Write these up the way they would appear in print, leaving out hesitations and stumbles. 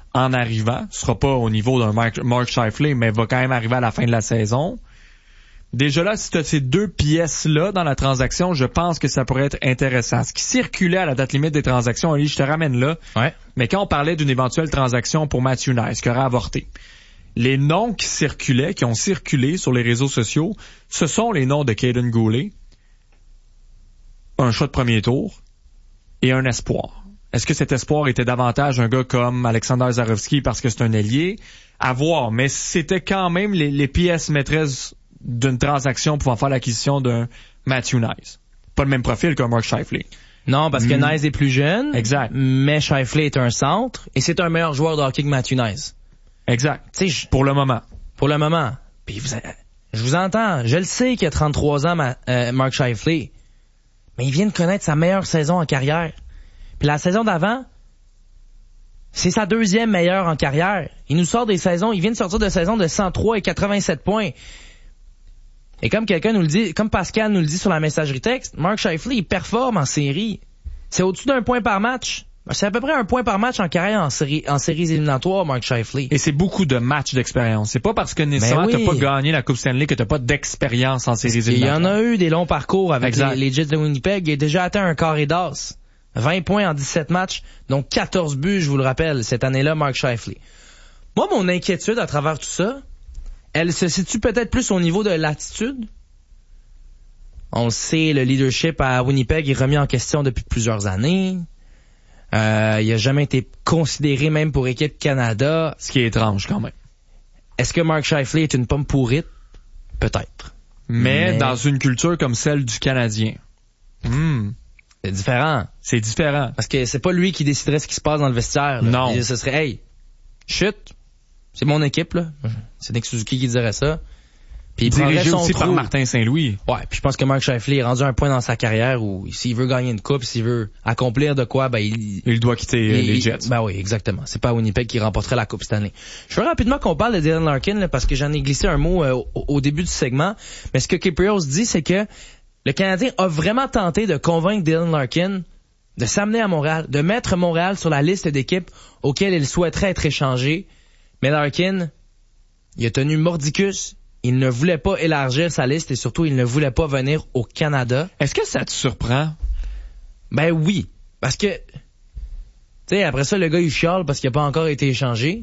en arrivant. Ce sera pas au niveau d'un Mark Scheifele, mais va quand même arriver à la fin de la saison. Déjà là, si tu as ces deux pièces-là dans la transaction, je pense que ça pourrait être intéressant. Ce qui circulait à la date limite des transactions, Ali, je te ramène là. Ouais. Mais quand on parlait d'une éventuelle transaction pour Matthew Nice, qui aurait avorté, les noms qui circulaient, qui ont circulé sur les réseaux sociaux, ce sont les noms de Caden Goulet, un choix de premier tour et un espoir. Est-ce que cet espoir était davantage un gars comme Alexander Zarovski parce que c'est un ailier? À voir, mais c'était quand même les pièces maîtresses d'une transaction pour faire l'acquisition d'un Matthew Nice. Pas le même profil qu'un Mark Scheifele. Non, parce que Nice est plus jeune. Exact. Mais Scheifele est un centre et c'est un meilleur joueur de hockey que Matthew Nice. Exact. Pour le moment. Pour le moment. Puis je vous entends. Je le sais qu'il a 33 ans, Mark Scheifele. Mais il vient de connaître sa meilleure saison en carrière. Puis la saison d'avant, c'est sa deuxième meilleure en carrière. Il nous sort des saisons, il vient de sortir de saison de 103 et 87 points. Et comme quelqu'un nous le dit, comme Pascal nous le dit sur la messagerie texte, Mark Scheifele, il performe en série. C'est au-dessus d'un point par match. C'est à peu près un point par match en carrière en séries éliminatoires, Mark Scheifele. Et c'est beaucoup de matchs d'expérience. C'est pas parce que nécessairement t'as pas gagné la Coupe Stanley que t'as pas d'expérience en séries éliminatoires. Il y en a eu des longs parcours avec les Jets de Winnipeg. Il a déjà atteint un carré d'as. 20 points en 17 matchs, donc 14 buts, je vous le rappelle, cette année-là, Mark Scheifele. Moi, mon inquiétude à travers tout ça, elle se situe peut-être plus au niveau de l'attitude. On le sait, le leadership à Winnipeg est remis en question depuis plusieurs années. Il a jamais été considéré même pour équipe Canada. Ce qui est étrange quand même. Est-ce que Mark Scheifele est une pomme pourrite? Peut-être. Mais dans une culture comme celle du Canadien. C'est différent. C'est différent. Parce que c'est pas lui qui déciderait ce qui se passe dans le vestiaire. Là. Non. Ce serait, hey, chut, c'est mon équipe, là. C'est Nick Suzuki qui dirait ça. Puis il dirigé aussi trou. par Martin Saint-Louis. Ouais, puis je pense que Mark Scheifele est rendu à un point dans sa carrière où s'il veut gagner une coupe, s'il veut accomplir de quoi, ben il doit quitter les Jets. Ben oui, exactement. C'est pas à Winnipeg qui remporterait la Coupe Stanley. Je veux rapidement qu'on parle de Dylan Larkin là, parce que j'en ai glissé un mot au début du segment. Mais ce que Kyprios dit, c'est que le Canadien a vraiment tenté de convaincre Dylan Larkin de s'amener à Montréal, de mettre Montréal sur la liste d'équipes auxquelles il souhaiterait être échangé. Mais Larkin, il a tenu mordicus. Il ne voulait pas élargir sa liste et surtout, il ne voulait pas venir au Canada. Est-ce que ça te surprend? Ben oui. Parce que, tu sais, après ça, le gars, il chiale parce qu'il n'a pas encore été échangé.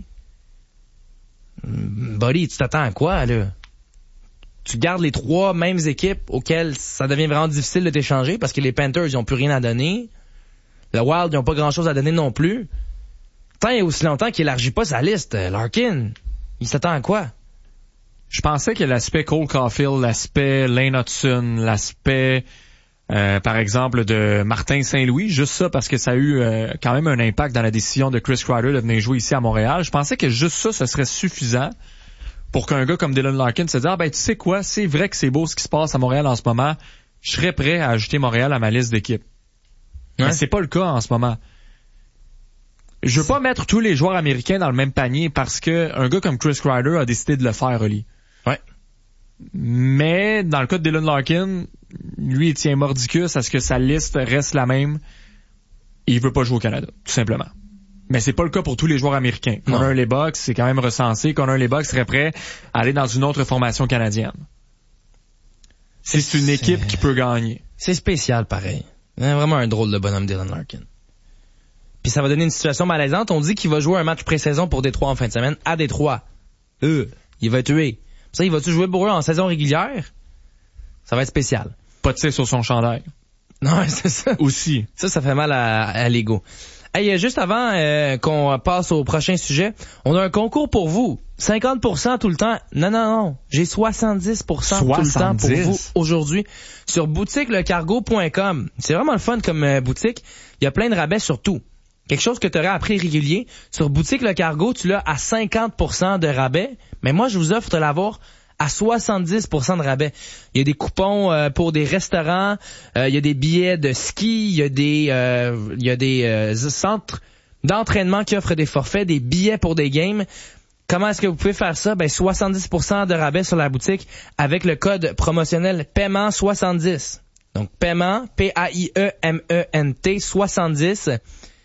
Buddy, tu t'attends à quoi, là? Tu gardes les trois mêmes équipes auxquelles ça devient vraiment difficile de t'échanger parce que les Panthers, ils n'ont plus rien à donner. Le Wild, ils n'ont pas grand-chose à donner non plus. Tant et aussi longtemps qu'il élargit pas sa liste, Larkin, il s'attend à quoi? Je pensais que l'aspect Cole Caulfield, l'aspect Lane Hudson, l'aspect, par exemple, de Martin Saint-Louis, juste ça parce que ça a eu quand même un impact dans la décision de Chris Kreider de venir jouer ici à Montréal. Je pensais que juste ça, ce serait suffisant pour qu'un gars comme Dylan Larkin se dise « Ah ben tu sais quoi, c'est vrai que c'est beau ce qui se passe à Montréal en ce moment. Je serais prêt à ajouter Montréal à ma liste d'équipes. » Mais c'est pas le cas en ce moment. Je veux pas mettre tous les joueurs américains dans le même panier parce que un gars comme Chris Kreider a décidé de le faire, Oli. Ouais. Mais dans le cas de Dylan Larkin, lui, il tient mordicus à ce que sa liste reste la même. Il veut pas jouer au Canada, tout simplement. Mais c'est pas le cas pour tous les joueurs américains. Connor Lebock, c'est quand même recensé. Connor Lebock serait prêt à aller dans une autre formation canadienne. C'est une équipe qui peut gagner. C'est spécial, pareil. Vraiment un drôle de bonhomme, Dylan Larkin. Puis ça va donner une situation malaisante. On dit qu'il va jouer un match pré-saison pour Détroit en fin de semaine à Détroit. Il va tuer. Ça, il va-tu jouer pour eux en saison régulière? Ça va être spécial. Pas de tir sur son chandail. Non, c'est ça. Aussi. Ça fait mal à l'ego. Hey, juste avant qu'on passe au prochain sujet, on a un concours pour vous. 50% tout le temps. Non. J'ai 70% tout le temps pour vous aujourd'hui sur boutiquelecargo.com. C'est vraiment le fun comme boutique. Il y a plein de rabais sur tout. Quelque chose que tu aurais à prix régulier. Sur Boutique Le Cargo, tu l'as à 50% de rabais. Mais moi, je vous offre de l'avoir à 70% de rabais. Il y a des coupons pour des restaurants, il y a des billets de ski, il y a des centres d'entraînement qui offrent des forfaits, des billets pour des games. Comment est-ce que vous pouvez faire ça? 70% de rabais sur la boutique avec le code promotionnel paiement 70. Donc paiement, P-A-I-E-M-E-N-T 70.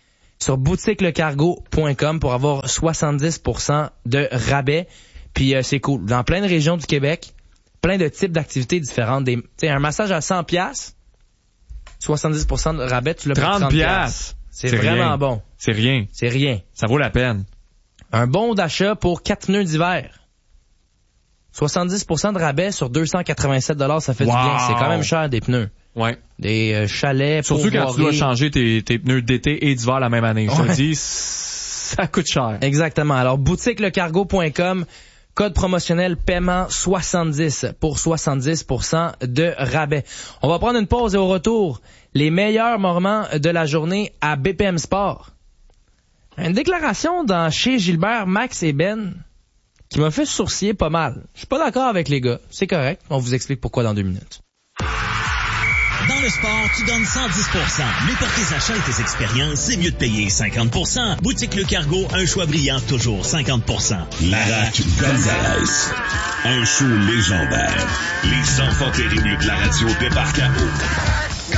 sur boutiquelecargo.com pour avoir 70% de rabais. Puis c'est cool. Dans plein de régions du Québec, plein de types d'activités différentes. Un massage à 100$, 70% de rabais, tu l'as pour 30$. C'est vraiment rien. bon. C'est rien. C'est rien. Ça vaut la peine. Un bon d'achat pour 4 pneus d'hiver. 70% de rabais sur 287$, ça fait du bien. C'est quand même cher des pneus. Ouais. Des chalets. Surtout quand tu dois changer tes pneus d'été et d'hiver la même année. Je te dis, ça coûte cher. Exactement. Alors, boutiquelecargo.com, code promotionnel paiement 70 pour 70% de rabais. On va prendre une pause et au retour, les meilleurs moments de la journée à BPM Sport. Une déclaration chez Gilbert, Max et Ben qui m'a fait sourciller pas mal. Je suis pas d'accord avec les gars. C'est correct. On vous explique pourquoi dans 2 minutes. Dans le sport, tu donnes 110%. Mais pour tes achats et tes expériences, c'est mieux de payer 50%. Boutique Le Cargo, un choix brillant, toujours 50%. Larac Gonzalez. Un show légendaire. Les enfants terribles de la radio débarquent à eau.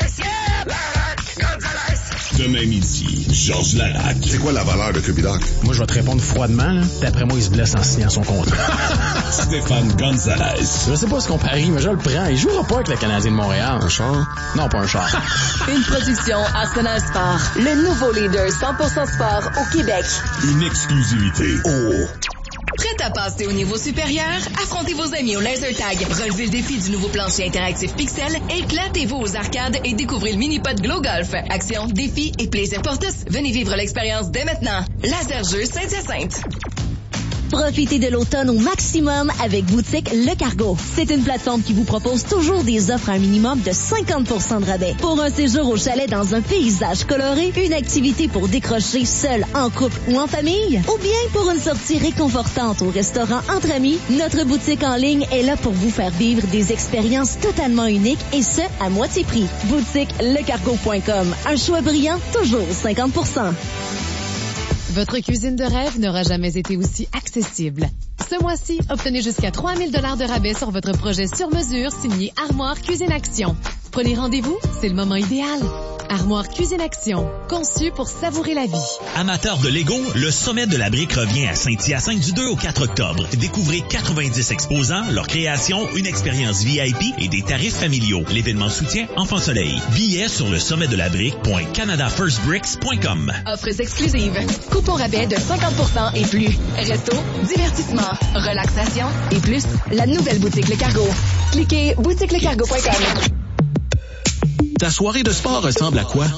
Demain midi, Georges Larac. C'est quoi la valeur de Cubidoc? Moi, je vais te répondre froidement, là. Puis après moi, il se blesse en signant son contrat. Stéphane Gonzalez. Je sais pas ce qu'on parie, mais je le prends. Il jouera pas avec le Canadien de Montréal. Un char? Non, pas un char. Une production Arsenal Sport. Le nouveau leader 100% sport au Québec. Une exclusivité. Oh. Prêt à passer au niveau supérieur? Affrontez vos amis au laser tag. Relevez le défi du nouveau plancher interactif Pixel. Éclatez-vous aux arcades et découvrez le mini-pod Glow Golf. Action, défi et plaisir pour tous. Venez vivre l'expérience dès maintenant. Laser Jeu Saint-Hyacinthe. Profitez de l'automne au maximum avec Boutique Le Cargo. C'est une plateforme qui vous propose toujours des offres à un minimum de 50% de rabais. Pour un séjour au chalet dans un paysage coloré, une activité pour décrocher seul, en couple ou en famille, ou bien pour une sortie réconfortante au restaurant entre amis, notre boutique en ligne est là pour vous faire vivre des expériences totalement uniques et ce, à moitié prix. Boutiquelecargo.com. Un choix brillant, toujours 50%. Votre cuisine de rêve n'aura jamais été aussi accessible. Ce mois-ci, obtenez jusqu'à 3 000 $ de rabais sur votre projet sur mesure signé Armoire Cuisine Action. Prenez rendez-vous, c'est le moment idéal. Armoire Cuisine Action, conçu pour savourer la vie. Amateurs de Lego, le sommet de la brique revient à Saint-Hyacinthe du 2 au 4 octobre. Découvrez 90 exposants, leurs créations, une expérience VIP et des tarifs familiaux. L'événement soutient Enfant Soleil. Billets sur le sommetdelabrique.canadafirstbricks.com. Offres exclusives. Coupon rabais de 50% et plus. Resto, divertissement, relaxation et plus. La nouvelle boutique Le Cargo. Cliquez boutiquelecargo.com. Ta soirée de sport ressemble à quoi?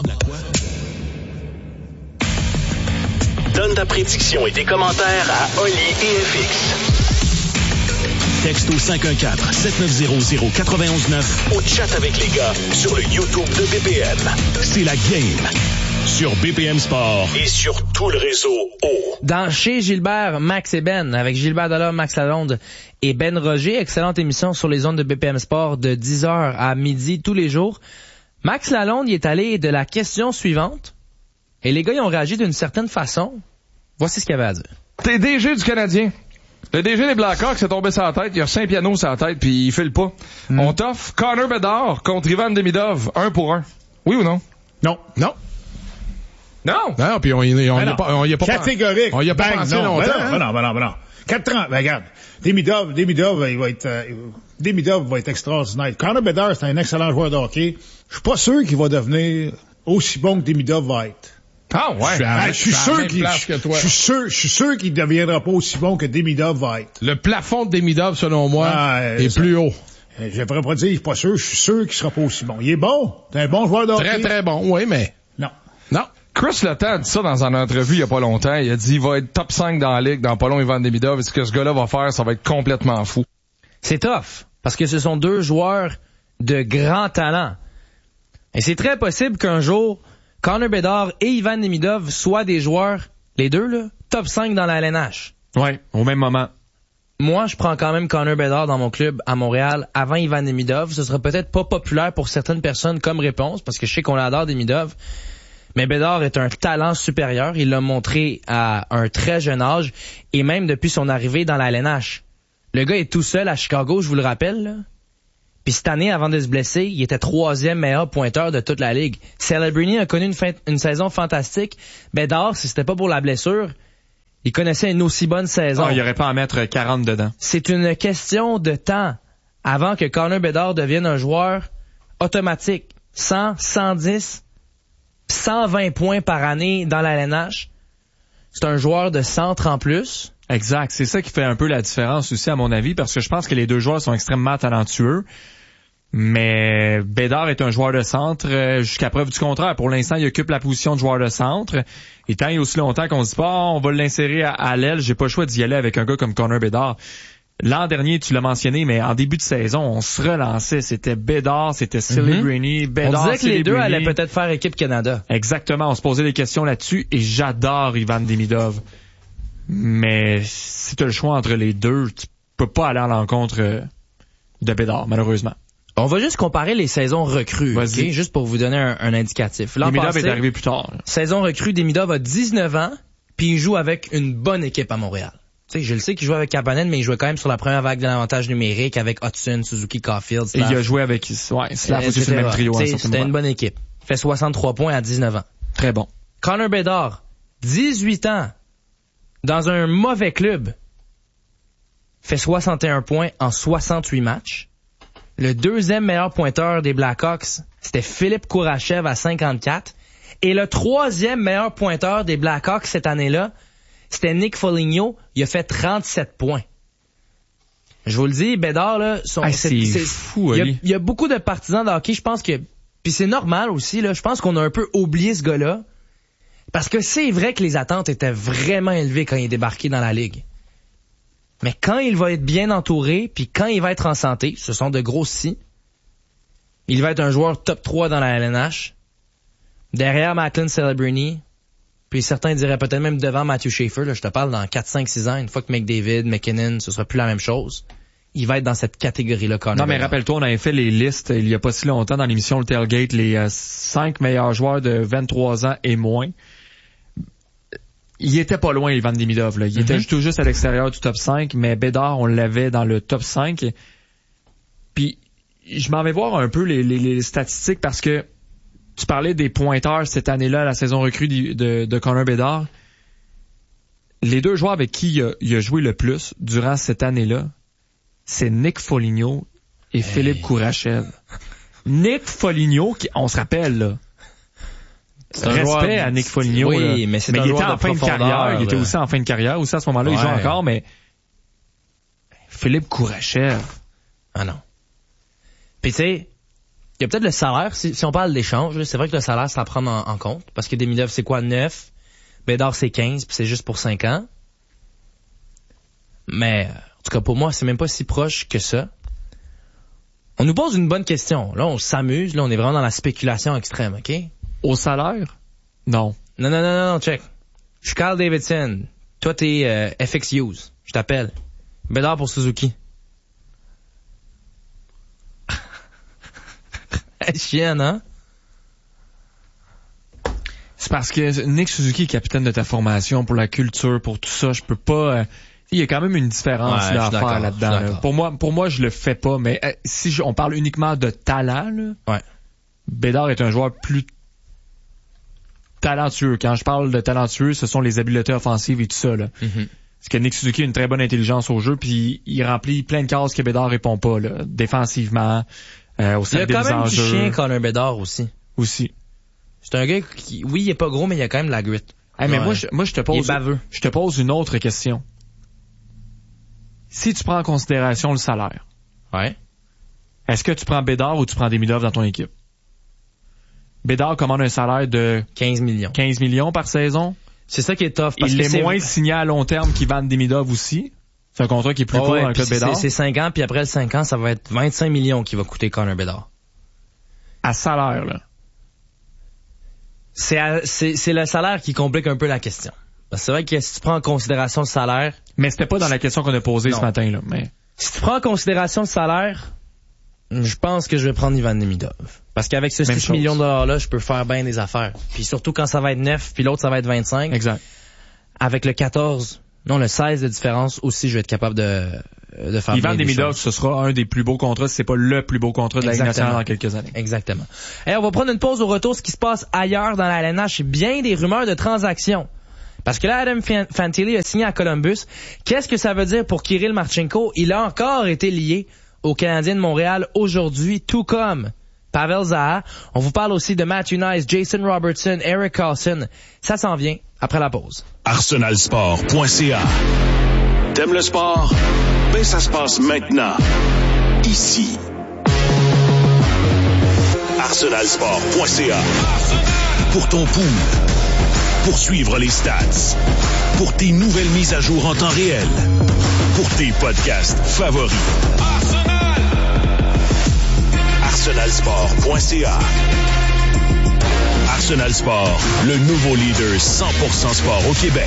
Donne ta prédiction et tes commentaires à Oli et FX. Texte au 514-7900-919. Au chat avec les gars sur le YouTube de BPM. C'est la game sur BPM Sport et sur tout le réseau O. Dans Chez Gilbert, Max et Ben, avec Gilbert Delorme, Max Lalonde et Ben Roger. Excellente émission sur les ondes de BPM Sport de 10h à midi tous les jours. Max Lalonde y est allé de la question suivante et les gars y ont réagi d'une certaine façon. Voici ce qu'il y avait à dire. T'es DG du Canadien. Le DG des Blackhawks s'est tombé sur la tête, il a 5 pianos sur la tête puis il file pas. On t'offre Connor Bedard contre Ivan Demidov, 1 pour 1. Oui ou non? Non. Non. Non! Non, puis on y a pas catégorique. On y a pas pensé longtemps. Non. 4 ans, ben regarde. Demidov, il va être Demidov va être extraordinaire. Connor Bedard, c'est un excellent joueur de hockey. Je suis pas sûr qu'il va devenir aussi bon que Demidov va être. Ah ouais. Je suis sûr qu'il deviendra pas aussi bon que Demidov va être. Le plafond de Demidov, selon moi, est plus haut. Je devrais pas dire, je suis pas sûr, je suis sûr qu'il sera pas aussi bon. Il est bon. C'est un bon joueur de hockey. Très, très bon, oui, mais... Non. Chris Letang a dit ça dans une entrevue il y a pas longtemps. Il a dit, il va être top 5 dans la ligue, dans pas long, Ivan Demidov. Et ce que ce gars-là va faire, ça va être complètement fou. C'est tough, parce que ce sont 2 joueurs de grand talent. Et c'est très possible qu'un jour, Connor Bedard et Ivan Demidov soient des joueurs, les deux, là, top 5 dans la LNH. Ouais, au même moment. Moi, je prends quand même Connor Bedard dans mon club à Montréal avant Ivan Demidov. Ce sera peut-être pas populaire pour certaines personnes comme réponse, parce que je sais qu'on adore Demidov. Mais Bedard est un talent supérieur. Il l'a montré à un très jeune âge et même depuis son arrivée dans la LNH. Le gars est tout seul à Chicago, je vous le rappelle, là. Puis cette année, avant de se blesser, il était 3e meilleur pointeur de toute la ligue. Celebrini a connu une saison fantastique. Bédard, si c'était pas pour la blessure, il connaissait une aussi bonne saison. Il aurait pas à mettre 40 dedans. C'est une question de temps avant que Connor Bedard devienne un joueur automatique. 100, 110, 120 points par année dans la LNH. C'est un joueur de centre en plus. Exact. C'est ça qui fait un peu la différence aussi, à mon avis, parce que je pense que les deux joueurs sont extrêmement talentueux. Mais Bédard est un joueur de centre jusqu'à preuve du contraire. Pour l'instant, il occupe la position de joueur de centre. Et tant et aussi longtemps qu'on se dit pas, on va l'insérer à l'aile, j'ai pas le choix d'y aller avec un gars comme Connor Bedard. L'an dernier, tu l'as mentionné, mais en début de saison, on se relançait. C'était Bédard, c'était Celebrini, Bédard, on disait que les deux allaient peut-être faire équipe Canada. Exactement. On se posait des questions là-dessus et j'adore Ivan Demidov. Mais si tu as le choix entre les deux, tu peux pas aller à l'encontre de Bédard, malheureusement. On va juste comparer les saisons recrues, okay? Juste pour vous donner un indicatif. Demidov est arrivé plus tard. Saison recrue, Demidov a 19 ans, puis il joue avec une bonne équipe à Montréal. Tu sais, je le sais qu'il joue avec Kapanen, mais il jouait quand même sur la première vague de l'avantage numérique avec Hudson, Suzuki, Caulfield. Et il a joué avec Slav aussi sur le même trio. C'était une bonne équipe. Il fait 63 points à 19 ans. Très bon. Connor Bedard, 18 ans, dans un mauvais club, fait 61 points en 68 matchs. Le deuxième meilleur pointeur des Blackhawks, c'était Philippe Kourachev à 54. Et le troisième meilleur pointeur des Blackhawks cette année-là, c'était Nick Foligno. Il a fait 37 points. Je vous le dis, Bédard, là, c'est fou, il y a beaucoup de partisans de hockey, je pense que, puis c'est normal aussi, là, je pense qu'on a un peu oublié ce gars-là. Parce que c'est vrai que les attentes étaient vraiment élevées quand il est débarqué dans la ligue. Mais quand il va être bien entouré, puis quand il va être en santé, ce sont de gros si, il va être un joueur top 3 dans la LNH, derrière Macklin Celebrini, puis certains diraient peut-être même devant Matthew Schaefer, là, je te parle dans 4, 5, 6 ans, une fois que McDavid, McKinnon, ce sera plus la même chose. Il va être dans cette catégorie-là, Connor. Non, mais rappelle-toi, on avait fait les listes il y a pas si longtemps dans l'émission Le Tailgate, les 5 meilleurs joueurs de 23 ans et moins. Il était pas loin, Ivan Demidov, là. Il était tout juste à l'extérieur du top 5, mais Bédard, on l'avait dans le top 5. Puis, je m'en vais voir un peu les statistiques parce que tu parlais des pointeurs cette année-là, la saison recrue de Connor Bedard. Les deux joueurs avec qui il a joué le plus durant cette année-là, c'est Nick Foligno et Philippe Kourachev. Nick Foligno, on se rappelle, là. Respect à Nick Foligno. Oui, mais il était en fin de carrière. Il était aussi en fin de carrière. Aussi à ce moment-là, il joue encore, mais Philippe Kourachev. Ah non. Puis tu sais, il y a peut-être le salaire. Si on parle d'échange, c'est vrai que le salaire, c'est à prendre en compte. Parce que Demidov, c'est quoi, 9? Bédard, c'est 15, puis c'est juste pour 5 ans. Mais, en tout cas, pour moi, c'est même pas si proche que ça. On nous pose une bonne question. Là, on s'amuse. Là, on est vraiment dans la spéculation extrême, OK? Au salaire? Non. Non, check. Je suis Carl Davidson. Toi, t'es FX Hughes. Je t'appelle. Bédard pour Suzuki. Chienne, hein? C'est parce que Nick Suzuki est capitaine de ta formation, pour la culture, pour tout ça. Je peux pas... il y a quand même une différence à faire là-dedans. Là. Pour moi, je le fais pas. Mais si on parle uniquement de talent, là, Bédard est un joueur plus talentueux. Quand je parle de talentueux, ce sont les habiletés offensives et tout ça. Là. Parce que Nick Suzuki a une très bonne intelligence au jeu, puis il remplit plein de cases que Bédard répond pas, là, défensivement, au sein des enjeux. Il y a quand même du chien Connor Bedard aussi. C'est un gars qui, oui, il est pas gros, mais il a quand même de la grit. Hey, mais moi, je te pose une autre question. Si tu prends en considération le salaire, est-ce que tu prends Bédard ou tu prends Demidov dans ton équipe? Bédard commande un salaire de 15 millions. 15 millions par saison. C'est ça qui est tough. Parce il est moins signé à long terme qu'Ivan Demidov aussi. C'est un contrat qui est plus court dans le cas de Bédard. C'est 5 ans, puis après le 5 ans, ça va être 25 millions qui va coûter Connor Bedard. À salaire, là. C'est le salaire qui complique un peu la question. Parce que c'est vrai que si tu prends en considération le salaire... Mais c'était pas dans la question qu'on a posée ce matin, là. Mais... Si tu prends en considération le salaire, je pense que je vais prendre Ivan Demidov. Parce qu'avec ce 6 millions de dollars-là, je peux faire bien des affaires. Puis surtout quand ça va être 9, puis l'autre ça va être 25. Exact. Avec le 14, Non, le 16 de différence aussi, je vais être capable de faire Ivan bien des Demidov, choses. ce sera un des plus beaux contrats, si c'est pas le plus beau contrat de la Ligue nationale dans quelques années. Exactement. On va prendre une pause au retour. Ce qui se passe ailleurs dans la LNH, c'est bien des rumeurs de transactions. Parce que là, Adam Fantilli a signé à Columbus. Qu'est-ce que ça veut dire pour Kirill Marchenko? Il a encore été lié aux Canadiens de Montréal aujourd'hui, tout comme Pavel Zaha. On vous parle aussi de Matthew Nice, Jason Robertson, Eric Carlson. Ça s'en vient après la pause. Arsenalsport.ca. T'aimes le sport? Ben, ça se passe maintenant. Ici. Arsenalsport.ca. Pour ton pool. Pour suivre les stats. Pour tes nouvelles mises à jour en temps réel. Pour tes podcasts favoris. Arsenalsport.ca. Arsenal Sport, le nouveau leader 100% sport au Québec.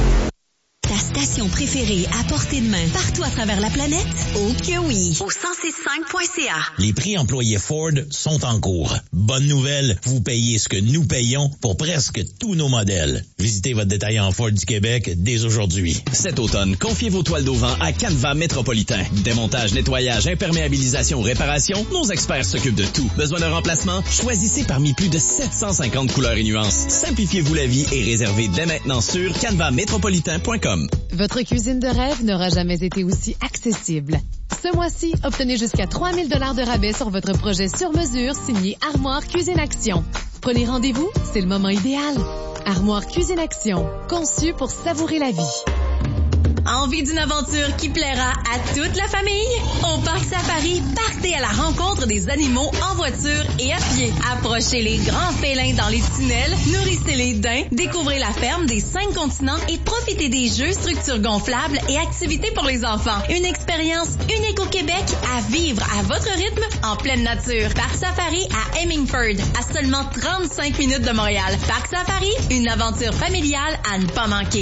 Ta station préférée à portée de main partout à travers la planète? Oh que oui! Au 1065.ca. Les prix employés Ford sont en cours. Bonne nouvelle, vous payez ce que nous payons pour presque tous nos modèles. Visitez votre détaillant Ford du Québec dès aujourd'hui. Cet automne, confiez vos toiles d'auvent à Canva Métropolitain. Démontage, nettoyage, imperméabilisation, réparation, nos experts s'occupent de tout. Besoin d'un remplacement? Choisissez parmi plus de 750 couleurs et nuances. Simplifiez-vous la vie et réservez dès maintenant sur canvamétropolitain.com. Votre cuisine de rêve n'aura jamais été aussi accessible. Ce mois-ci, obtenez jusqu'à 3 000 $ de rabais sur votre projet sur mesure signé Armoire Cuisine Action. Prenez rendez-vous, c'est le moment idéal. Armoire Cuisine Action, conçu pour savourer la vie. Envie d'une aventure qui plaira à toute la famille? Au Parc Safari, partez à la rencontre des animaux en voiture et à pied. Approchez les grands félins dans les tunnels, nourrissez les daims, découvrez la ferme des 5 continents et profitez des jeux, structures gonflables et activités pour les enfants. Une expérience unique au Québec à vivre à votre rythme en pleine nature. Parc Safari à Hemingford, à seulement 35 minutes de Montréal. Parc Safari, une aventure familiale à ne pas manquer.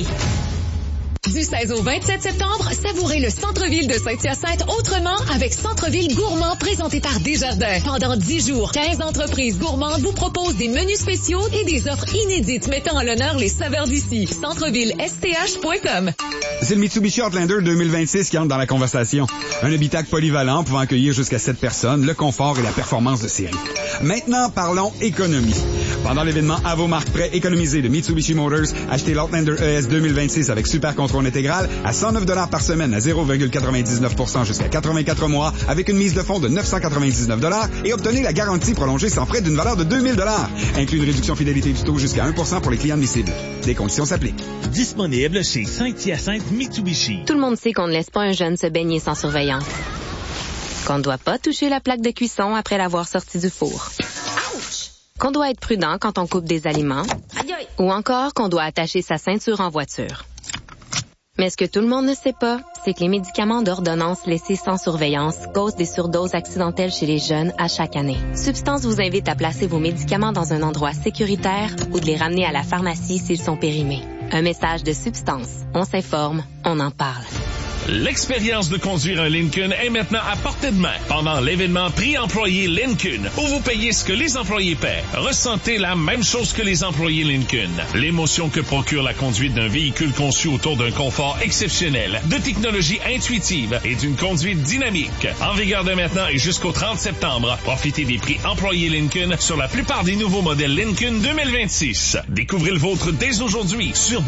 Du 16 au 27 septembre, savourez le centre-ville de Saint-Hyacinthe autrement avec Centre-ville gourmand présenté par Desjardins. Pendant 10 jours, 15 entreprises gourmandes vous proposent des menus spéciaux et des offres inédites mettant en l'honneur les saveurs d'ici. Centreville-STH.com. C'est le Mitsubishi Outlander 2026 qui entre dans la conversation. Un habitacle polyvalent pouvant accueillir jusqu'à 7 personnes, le confort et la performance de série. Maintenant, parlons économie. Pendant l'événement À vos marques prêts, économisez de Mitsubishi Motors, achetez l'Outlander ES 2026 avec super contrôle intégral à 109 $ par semaine à 0,99% jusqu'à 84 mois avec une mise de fonds de 999 $ et obtenez la garantie prolongée sans frais d'une valeur de 2000 $. Inclut une réduction fidélité du taux jusqu'à 1% pour les clients admissibles. Des conditions s'appliquent. Disponible chez Saint-Hyacinthe Mitsubishi. Tout le monde sait qu'on ne laisse pas un jeune se baigner sans surveillance. Qu'on ne doit pas toucher la plaque de cuisson après l'avoir sorti du four. Qu'on doit être prudent quand on coupe des aliments. Ou encore qu'on doit attacher sa ceinture en voiture. Mais ce que tout le monde ne sait pas, c'est que les médicaments d'ordonnance laissés sans surveillance causent des surdoses accidentelles chez les jeunes à chaque année. Substance vous invite à placer vos médicaments dans un endroit sécuritaire ou de les ramener à la pharmacie s'ils sont périmés. Un message de Substance. On s'informe, on en parle. L'expérience de conduire un Lincoln est maintenant à portée de main pendant l'événement Prix Employé Lincoln, où vous payez ce que les employés paient. Ressentez la même chose que les employés Lincoln. L'émotion que procure la conduite d'un véhicule conçu autour d'un confort exceptionnel, de technologie intuitive et d'une conduite dynamique. En vigueur de maintenant et jusqu'au 30 septembre, profitez des prix employés Lincoln sur la plupart des nouveaux modèles Lincoln 2026. Découvrez le vôtre dès aujourd'hui sur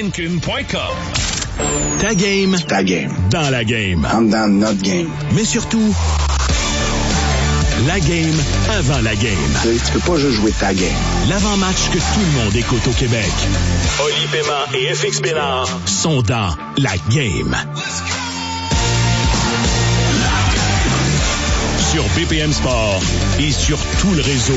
barrylincoln.com. Ta game. Ta game. Dans la game. I'm down not game. Mais surtout, la game avant la game. Tu peux pas juste jouer ta game. L'avant-match que tout le monde écoute au Québec. Oli Paiement et FX Bénard sont dans la game. Sur BPM Sport et sur tout le réseau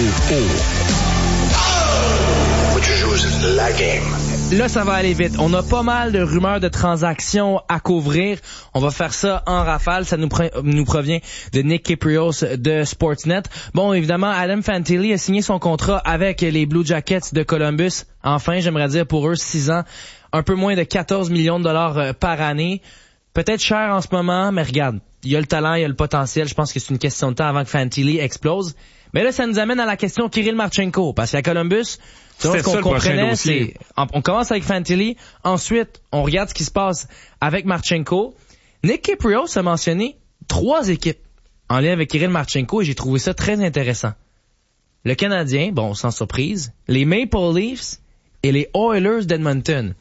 Faut que tu joues la game. Là, ça va aller vite. On a pas mal de rumeurs de transactions à couvrir. On va faire ça en rafale. Ça nous provient de Nick Kyprios de Sportsnet. Bon, évidemment, Adam Fantilli a signé son contrat avec les Blue Jackets de Columbus. Enfin, j'aimerais dire pour eux, 6 ans, un peu moins de 14 millions de dollars par année. Peut-être cher en ce moment, mais regarde, il y a le talent, il y a le potentiel. Je pense que c'est une question de temps avant que Fantilli explose. Mais là, ça nous amène à la question Kirill Marchenko. Parce qu'à Columbus, ce qu'on comprenait, c'est, on commence avec Fantilli, ensuite, on regarde ce qui se passe avec Marchenko. Nick Kypreos a mentionné 3 équipes en lien avec Kirill Marchenko et j'ai trouvé ça très intéressant. Le Canadien, bon, sans surprise, les Maple Leafs et les Oilers d'Edmonton.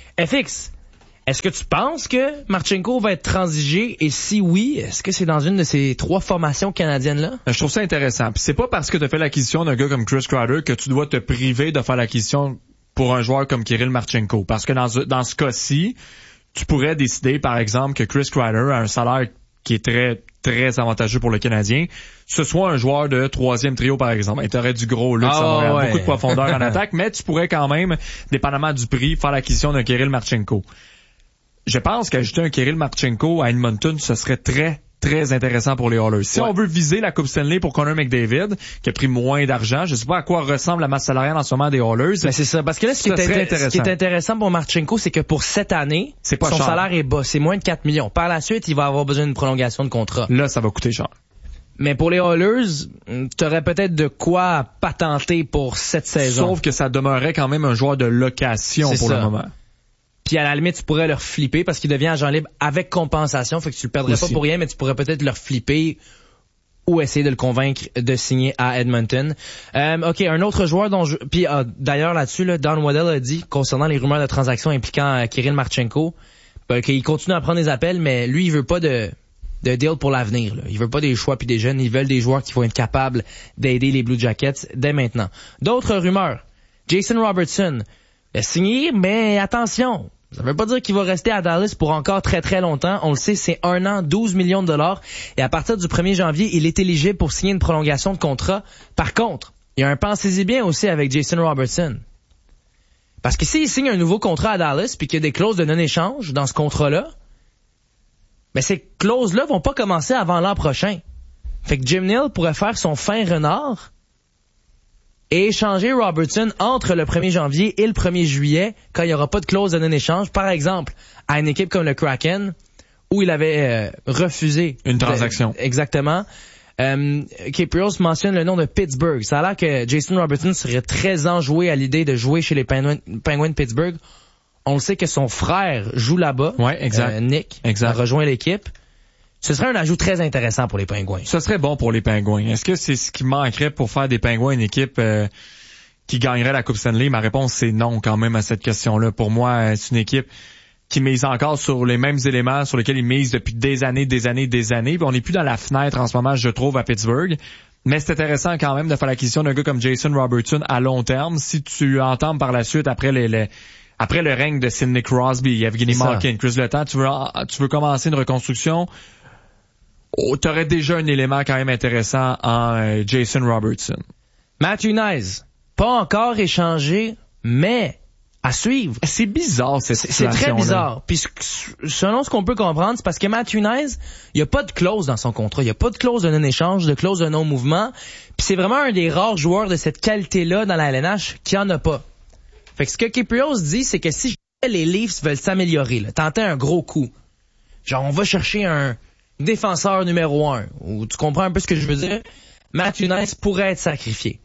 FX, est-ce que tu penses que Marchenko va être transigé? Et si oui, est-ce que c'est dans une de ces 3 formations canadiennes-là? Je trouve ça intéressant. Puis c'est pas parce que tu as fait l'acquisition d'un gars comme Chris Kreider que tu dois te priver de faire l'acquisition pour un joueur comme Kirill Marchenko. Parce que dans ce cas-ci, tu pourrais décider, par exemple, que Chris Kreider a un salaire qui est très, très avantageux pour le Canadien, ce soit un joueur de 3e trio, par exemple. Et t'aurais du gros luxe, beaucoup de profondeur en attaque, mais tu pourrais quand même, dépendamment du prix, faire l'acquisition d'un Kirill Marchenko. Je pense qu'ajouter un Kirill Marchenko à Edmonton, ce serait très, très intéressant pour les Oilers. Si on veut viser la Coupe Stanley pour Connor McDavid, qui a pris moins d'argent, je sais pas à quoi ressemble la masse salariale en ce moment des Oilers. Ben c'est ça. Parce que là, ce qui est intéressant pour Marchenko, c'est que pour cette année, son salaire est bas. C'est moins de 4 millions. Par la suite, il va avoir besoin d'une prolongation de contrat. Là, ça va coûter cher. Mais pour les Oilers, t'aurais peut-être de quoi patenter pour cette saison. Sauf que ça demeurait quand même un joueur de location pour le moment. Puis à la limite, tu pourrais leur flipper parce qu'il devient agent libre avec compensation. Fait que tu le perdrais pas pour rien, mais tu pourrais peut-être leur flipper ou essayer de le convaincre de signer à Edmonton. OK, un autre joueur dont puis d'ailleurs là-dessus, Don Waddell a dit concernant les rumeurs de transactions impliquant Kirill Marchenko qu'il continue à prendre des appels, mais lui, il veut pas de deal pour l'avenir. Il veut pas des choix puis des jeunes. Ils veulent des joueurs qui vont être capables d'aider les Blue Jackets dès maintenant. D'autres rumeurs. Jason Robertson a signé, mais attention, ça veut pas dire qu'il va rester à Dallas pour encore très très longtemps. On le sait, c'est 1 an, 12 millions de dollars. Et à partir du 1er janvier, il est éligible pour signer une prolongation de contrat. Par contre, il y a un pensez-y bien aussi avec Jason Robertson. Parce que s'il signe un nouveau contrat à Dallas puis qu'il y a des clauses de non-échange dans ce contrat-là, ben ces clauses-là vont pas commencer avant l'an prochain. Fait que Jim Neal pourrait faire son fin renard et échanger Robertson entre le 1er janvier et le 1er juillet quand il n'y aura pas de clause de non-échange, par exemple, à une équipe comme le Kraken, où il avait refusé une transaction. Exactement. Kypreos mentionne le nom de Pittsburgh. Ça a l'air que Jason Robertson serait très enjoué à l'idée de jouer chez les Penguins de Pittsburgh. On le sait que son frère joue là-bas. Ouais, exact. Nick a rejoint l'équipe. Ce serait un ajout très intéressant pour les Pingouins. Ce serait bon pour les Pingouins. Est-ce que c'est ce qui manquerait pour faire des Pingouins une équipe qui gagnerait la Coupe Stanley? Ma réponse, c'est non quand même à cette question-là. Pour moi, c'est une équipe qui mise encore sur les mêmes éléments sur lesquels ils misent depuis des années. Puis on n'est plus dans la fenêtre en ce moment, je trouve, à Pittsburgh. Mais c'est intéressant quand même de faire l'acquisition d'un gars comme Jason Robertson à long terme. Si tu entends par la suite, après le règne de Sidney Crosby, Evgeny Malkin, Chris Letang, tu veux commencer une reconstruction, t'aurais déjà un élément quand même intéressant en Jason Robertson. Matthew Knies, pas encore échangé, mais à suivre. C'est bizarre cette situation. C'est très bizarre. Puis selon ce qu'on peut comprendre, c'est parce que Matthew Knies, il y a pas de clause dans son contrat, il y a pas de clause de non-échange, de clause de non-mouvement. Puis c'est vraiment un des rares joueurs de cette qualité-là dans la LNH qui en a pas. Fait que ce que Kypreos dit, c'est que si les Leafs veulent s'améliorer, tenter un gros coup, genre on va chercher un défenseur numéro 1, ou tu comprends un peu ce que je veux dire, Matthew Knies pourrait être sacrifié.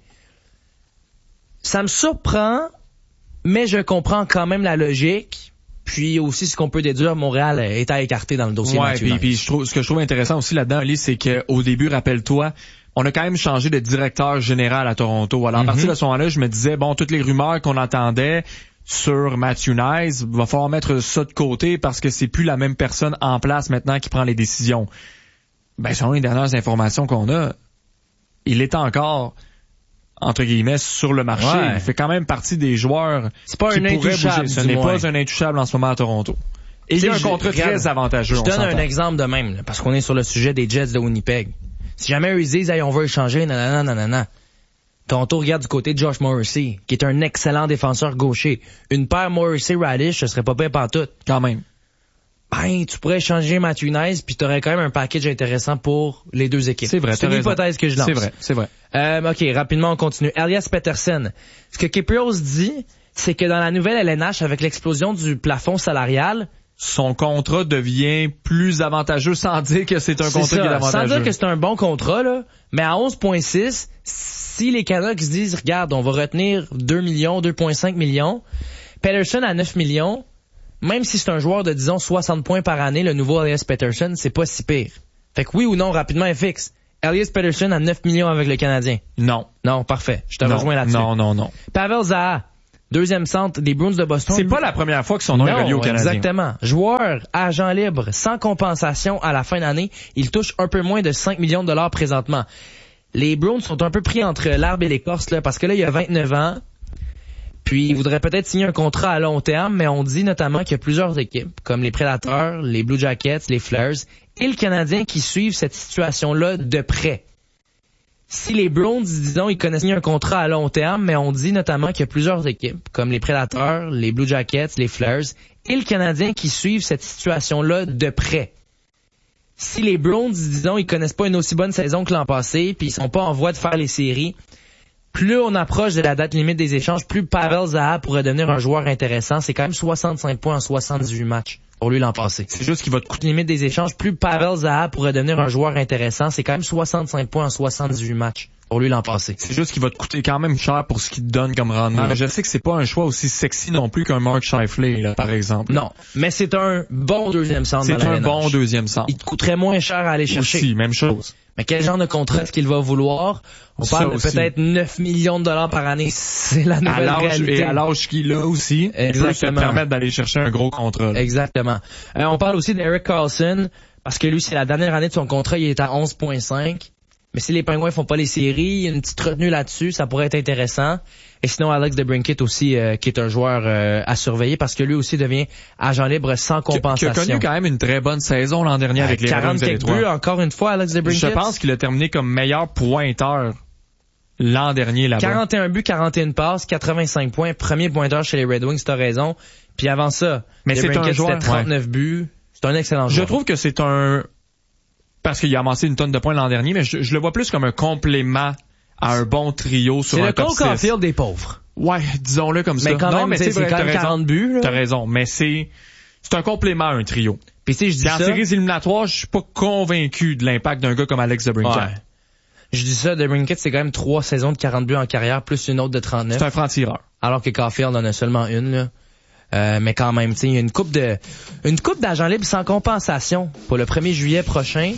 Ça me surprend, mais je comprends quand même la logique. Puis aussi, ce qu'on peut déduire, Montréal est à écarter dans le dossier Matthew Knies. Puis ce que je trouve intéressant aussi là-dedans, Ali, c'est qu'au début, rappelle-toi, on a quand même changé de directeur général à Toronto. Alors, à partir de ce moment-là, je me disais, bon, toutes les rumeurs qu'on entendait sur Matthew Knies, va falloir mettre ça de côté parce que c'est plus la même personne en place maintenant qui prend les décisions. Ben, selon les dernières informations qu'on a, il est encore, entre guillemets, sur le marché. Ouais. Il fait quand même partie des joueurs c'est pas qui un pourraient intouchable, bouger. Ce n'est pas un intouchable en ce moment à Toronto. Et il y a un contrat très avantageux. Je donne un exemple de même, là, parce qu'on est sur le sujet des Jets de Winnipeg. Si jamais eux ils disent, hey, on veut échanger, nanana. Toronto regarde du côté de Josh Morrissey, qui est un excellent défenseur gaucher. Une paire Morrissey-Radish, ce serait pas pire pantoute. Quand même. Ben, tu pourrais échanger Matthew Knies, puis t'aurais quand même un package intéressant pour les deux équipes. C'est vrai, c'est une hypothèse que je lance. C'est vrai. OK, rapidement, on continue. Elias Pettersson. Ce que Kypreos dit, c'est que dans la nouvelle LNH, avec l'explosion du plafond salarial, son contrat devient plus avantageux sans dire que c'est un contrat qui est avantageux. Sans dire que c'est un bon contrat, là, mais à 11,6, si les Canucks se disent, regarde, on va retenir 2 millions, 2,5 millions, Pettersson à 9 millions, même si c'est un joueur de, disons, 60 points par année, le nouveau Elias Pettersson, c'est pas si pire. Fait que oui ou non, rapidement, FX. Elias Pettersson à 9 millions avec le Canadien. Non. Non, parfait. Je te rejoins là-dessus. Non. Pavel Zaha, deuxième centre des Bruins de Boston. C'est pas la première fois que son nom est relié au Canadien. Exactement. Joueur, agent libre, sans compensation à la fin d'année, il touche un peu moins de 5 millions de dollars présentement. Les Bruins sont un peu pris entre l'arbre et l'écorce, là, parce que là, il y a 29 ans. Puis, il voudrait peut-être signer un contrat à long terme, mais on dit notamment qu'il y a plusieurs équipes, comme les Predators, les Blue Jackets, les Flares, et le Canadien qui suivent cette situation-là de près. Si les Bruins, disons, ils connaissent un contrat à long terme, mais on dit notamment qu'il y a plusieurs équipes, comme les Predators, les Blue Jackets, les Flares, et le Canadien qui suivent cette situation-là de près. Si les Bruins, disons, ils connaissent pas une aussi bonne saison que l'an passé, puis ils sont pas en voie de faire les séries, plus on approche de la date limite des échanges, plus Pavel Zaha pourrait devenir un joueur intéressant. C'est quand même 65 points en 78 matchs pour lui l'an passé. C'est juste qu'il va te coûter limite des échanges, plus Pavel Zaha pourrait devenir un joueur intéressant. C'est quand même 65 points en 78 matchs pour lui l'an passé. C'est juste qu'il va te coûter quand même cher pour ce qu'il te donne comme rendement. Mais je sais que c'est pas un choix aussi sexy non plus qu'un Mark Scheifele, là, par exemple. Non, mais c'est un bon deuxième centre. C'est un bon deuxième centre. Il te coûterait moins cher à aller chercher. Aussi, même chose. Mais quel genre de contrat est-ce qu'il va vouloir? On parle de peut-être 9 millions de dollars par année. C'est la nouvelle réalité. Et à l'âge qu'il a aussi, il peut se permettre d'aller chercher un gros contrat. Là. Exactement. On parle aussi d'Eric Carlson, parce que lui, c'est la dernière année de son contrat, il est à 11,5. Mais si les Penguins font pas les séries, il y a une petite retenue là-dessus, ça pourrait être intéressant. Et sinon, Alex DeBrincat aussi, qui est un joueur à surveiller, parce que lui aussi devient agent libre sans compensation. Qui a connu quand même une très bonne saison l'an dernier avec les Bruins. 40 buts, encore une fois, Alex DeBrincat. Je pense qu'il a terminé comme meilleur pointeur l'an dernier là-bas. 41 buts, 41 passes, 85 points, premier pointeur chez les Red Wings, t'as raison. Puis avant ça, mais c'est un joueur, c'était 39 buts. C'est un excellent joueur. Je trouve que c'est parce qu'il a amassé une tonne de points l'an dernier, mais je le vois plus comme un complément à un bon trio sur un top 6. C'est le Cole Caulfield des pauvres. Ouais, disons-le comme ça. Mais quand même, c'est quand même 40 buts. Là. T'as raison, mais c'est un complément à un trio. Puis si je dis ça, en séries éliminatoires, je suis pas convaincu de l'impact d'un gars comme Alex DeBrincat. Ouais. Je dis ça, DeBrincat, c'est quand même 3 saisons de 40 buts en carrière, plus une autre de 39. C'est un franc-tireur. Alors que Caulfield en a seulement une, là. Mais quand même, tu sais, il y a une coupe d'agents libres sans compensation pour le 1er juillet prochain.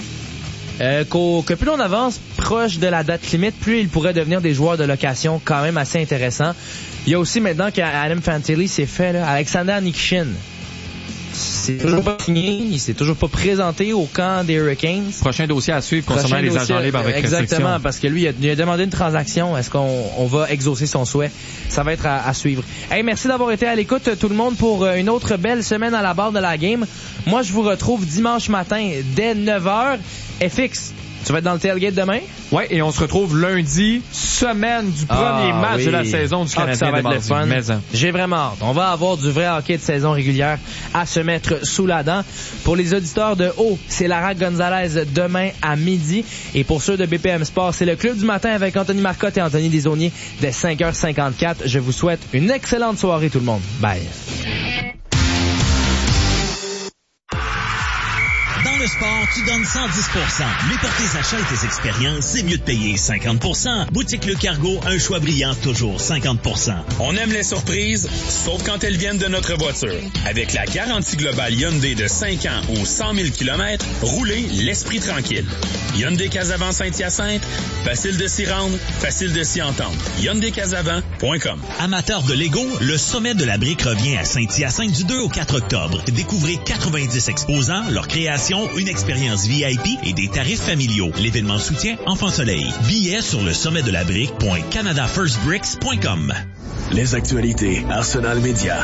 Que plus on avance proche de la date limite, plus ils pourraient devenir des joueurs de location quand même assez intéressants. Il y a aussi maintenant qu'Adam Fantilli s'est fait, là, Alexander Nikishin. C'est toujours pas signé, il s'est toujours pas présenté au camp des Hurricanes. Prochain dossier à suivre concernant les agents libres avec restriction. Exactement, parce que lui, il a demandé une transaction. Est-ce qu'on va exaucer son souhait? Ça va être à suivre. Hey, merci d'avoir été à l'écoute, tout le monde, pour une autre belle semaine à la barre de la game. Moi, je vous retrouve dimanche matin dès 9h. FX, tu vas être dans le tailgate demain? Ouais, et on se retrouve lundi, semaine du premier match de la saison du Canadien. Ça va être le fun. J'ai vraiment hâte. On va avoir du vrai hockey de saison régulière à se mettre sous la dent. Pour les auditeurs de haut, c'est Lara Gonzalez demain à midi. Et pour ceux de BPM Sport, c'est le Club du matin avec Anthony Marcotte et Anthony Desaulniers dès 5h54. Je vous souhaite une excellente soirée tout le monde. Bye. Dans le sport, tu donnes 110%. Mais pour tes achats et tes expériences, c'est mieux de payer 50%. Boutique Le Cargo, un choix brillant, toujours 50%. On aime les surprises, sauf quand elles viennent de notre voiture. Avec la garantie globale Hyundai de 5 ans ou 100 000 km, roulez l'esprit tranquille. Hyundai Casavant Saint-Hyacinthe, facile de s'y rendre, facile de s'y entendre. HyundaiCasavant.com. Amateurs de Lego, le sommet de la brique revient à Saint-Hyacinthe du 2 au 4 octobre. Découvrez 90 exposants, leur création, une expérience VIP et des tarifs familiaux. L'événement soutient Enfant Soleil. Billets sur le sommet de la brique.canadafirstbricks.com. Les actualités Arsenal Média.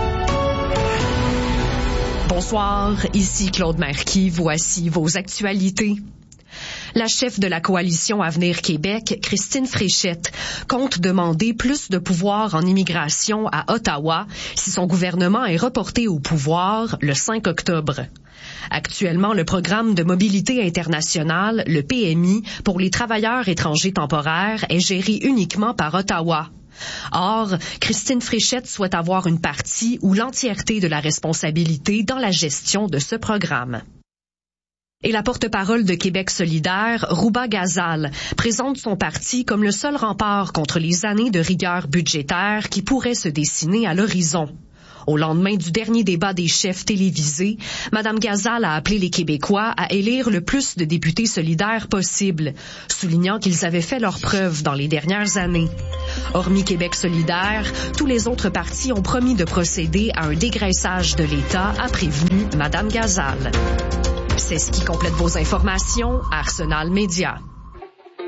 Bonsoir, ici Claude Marquis. Voici vos actualités. La chef de la coalition Avenir Québec, Christine Fréchette, compte demander plus de pouvoir en immigration à Ottawa si son gouvernement est reporté au pouvoir le 5 octobre. Actuellement, le programme de mobilité internationale, le PMI, pour les travailleurs étrangers temporaires est géré uniquement par Ottawa. Or, Christine Fréchette souhaite avoir une partie ou l'entièreté de la responsabilité dans la gestion de ce programme. Et la porte-parole de Québec solidaire, Rouba Ghazal, présente son parti comme le seul rempart contre les années de rigueur budgétaire qui pourraient se dessiner à l'horizon. Au lendemain du dernier débat des chefs télévisés, Mme Ghazal a appelé les Québécois à élire le plus de députés solidaires possible, soulignant qu'ils avaient fait leurs preuves dans les dernières années. Hormis Québec solidaire, tous les autres partis ont promis de procéder à un dégraissage de l'État, a prévenu Mme Ghazal. C'est ce qui complète vos informations, Arsenal Média.